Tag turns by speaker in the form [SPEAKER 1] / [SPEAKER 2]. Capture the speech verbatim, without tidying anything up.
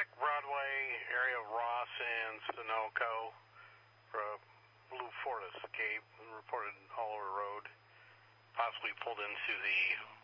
[SPEAKER 1] check Broadway, area of Ross and Sunoco for a blue Ford Escape, reported all over the road. Possibly pulled into the